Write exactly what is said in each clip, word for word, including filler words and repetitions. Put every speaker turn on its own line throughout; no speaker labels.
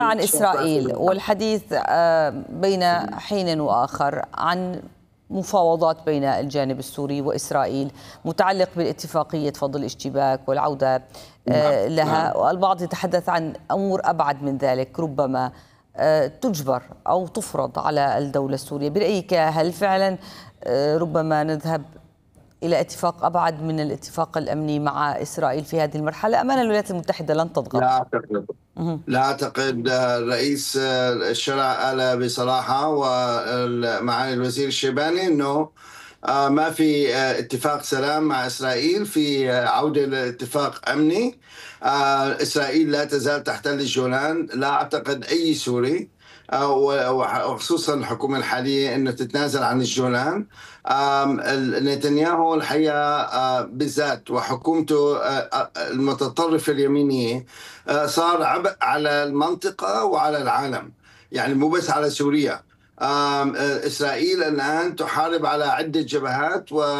عن إسرائيل والحديث آه، بين حين وآخر عن مفاوضات بين الجانب السوري وإسرائيل متعلق بالاتفاقية فض الاشتباك والعودة آه، لها، والبعض يتحدث عن أمور أبعد من ذلك ربما آه، تجبر أو تفرض على الدولة السورية. برأيك هل فعلا آه، ربما نذهب إلى اتفاق أبعد من الاتفاق الأمني مع إسرائيل في هذه المرحلة أم أن الولايات المتحدة لن تضغط؟
لا أعتقد لا أعتقد الرئيس الشرع قال بصراحة ومعالي الوزير الشيباني أنه ما في اتفاق سلام مع إسرائيل في عودة لاتفاق أمني. إسرائيل لا تزال تحتل الجولان. لا أعتقد أي سوري وخصوصا الحكومة الحالية أنه تتنازل عن الجولان. نتنياهو الحقيقة بالذات وحكومته المتطرفة اليمينية صار عبء على المنطقة وعلى العالم، يعني مو بس على سوريا. إسرائيل الآن تحارب على عدة جبهات و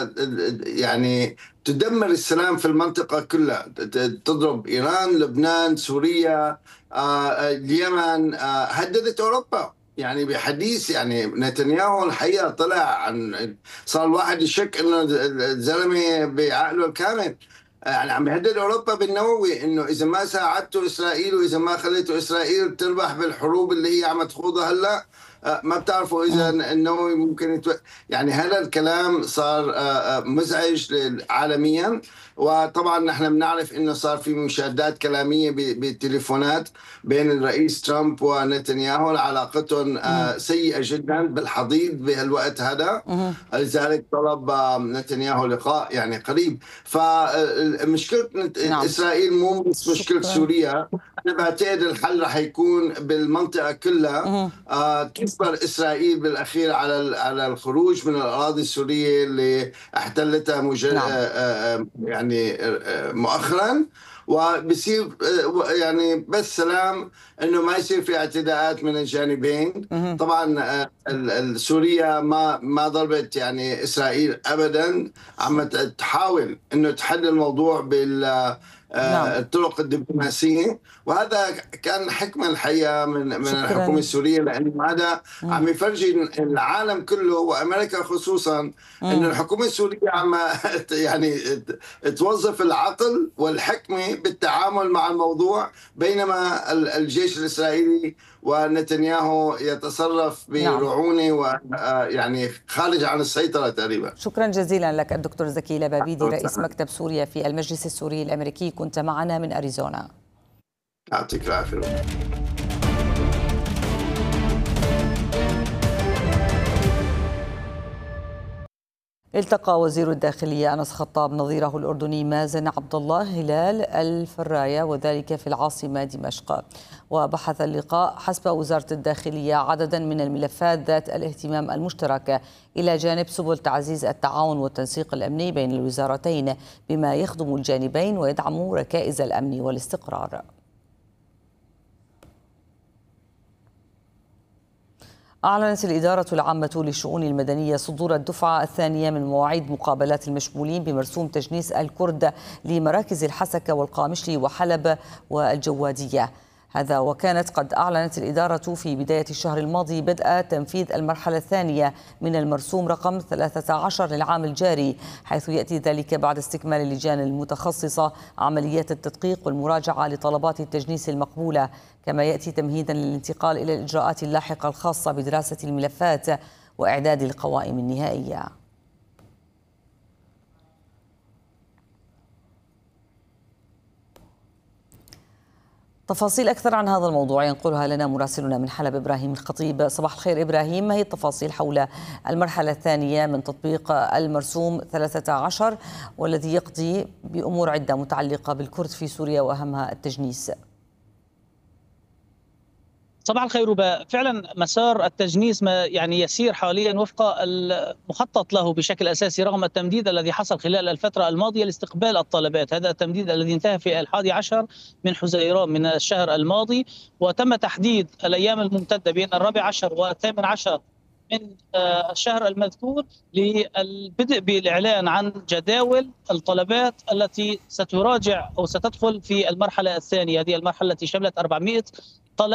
يعني تدمر السلام في المنطقة كلها، تضرب إيران، لبنان، سوريا، اليمن، هددت أوروبا. يعني بحديث يعني نتنياهو الحقيقة طلع عن صار الواحد يشك إنه الزلمة بعقله الكامل، يعني عم بيهدد اوروبا بالنووي انه اذا ما ساعدتوا اسرائيل واذا ما خليتوا اسرائيل تربح بالحروب اللي هي عم تخوضها هلا ما بتعرفوا اذا النووي ممكن يتو... يعني هذا الكلام صار مزعج عالميا. وطبعا نحن بنعرف انه صار في مشادات كلاميه بالتليفونات بين الرئيس ترامب ونتنياهو، علاقتهم سيئه جدا بالحضيض بهالوقت هذا، لذلك طلب نتنياهو لقاء يعني قريب. فمشكله نعم. اسرائيل مو بس مشكله سوريا، انا بعتقد الحل رح يكون بالمنطقه كلها. تجبر اسرائيل بالاخير على على الخروج من الاراضي السوريه اللي احتلتها مجر... نعم. يعني مؤخرا، وبصير يعني بس سلام، انه ما يصير في اعتداءات من الجانبين. طبعا سوريا ما ما ضربت يعني اسرائيل ابدا، عم تحاول انه تحل الموضوع بال نعم. الطرق الدبلوماسيه، وهذا كان حكمه الحقيقه من من شكراً. الحكومه السوريه، لانه هذا مم. عم يفرجي العالم كله وامريكا خصوصا انه الحكومه السوريه عم يعني توظف العقل والحكمه بالتعامل مع الموضوع، بينما الجيش الاسرائيلي ونتنياهو يتصرف برعونه ويعني خارج عن السيطره تقريبا.
شكرا جزيلا لك الدكتور زكي لبابيدي، رئيس مكتب سوريا في المجلس السوري الامريكي، كنت معنا من اريزونا.
يعطيك العافيه.
التقى وزير الداخلية أنس خطاب نظيره الأردني مازن عبد الله هلال الفراية، وذلك في العاصمة دمشق. وبحث اللقاء حسب وزارة الداخلية عددا من الملفات ذات الاهتمام المشترك إلى جانب سبل تعزيز التعاون والتنسيق الأمني بين الوزارتين بما يخدم الجانبين ويدعم ركائز الأمن والاستقرار. أعلنت الإدارة العامة للشؤون المدنية صدور الدفعة الثانية من مواعيد مقابلات المشمولين بمرسوم تجنيس الكرد لمراكز الحسكة والقامشلي وحلب والجوادية. هذا وكانت قد أعلنت الإدارة في بداية الشهر الماضي بدء تنفيذ المرحلة الثانية من المرسوم رقم ثلاثة عشر للعام الجاري، حيث يأتي ذلك بعد استكمال اللجان المتخصصة عمليات التدقيق والمراجعة لطلبات التجنيس المقبولة، كما يأتي تمهيدا للانتقال إلى الإجراءات اللاحقة الخاصة بدراسة الملفات وإعداد القوائم النهائية. تفاصيل أكثر عن هذا الموضوع ينقلها لنا مراسلنا من حلب إبراهيم الخطيب. صباح الخير إبراهيم، ما هي التفاصيل حول المرحلة الثانية من تطبيق المرسوم ثلاثة عشر والذي يقضي بأمور عدة متعلقة بالكرد في سوريا وأهمها التجنيس؟
صباح الخير ربا. فعلا مسار التجنيس ما يعني يسير حاليا وفق المخطط له بشكل اساسي، رغم التمديد الذي حصل خلال الفتره الماضيه لاستقبال الطلبات. هذا التمديد الذي انتهى في الحادي عشر من حزيران من الشهر الماضي، وتم تحديد الايام الممتده بين الرابع عشر والثامن عشر من الشهر المذكور للبدء بالإعلان عن جداول الطلبات التي ستراجع أو ستدخل في المرحلة الثانية. هذه المرحلة التي شملت أربعمئة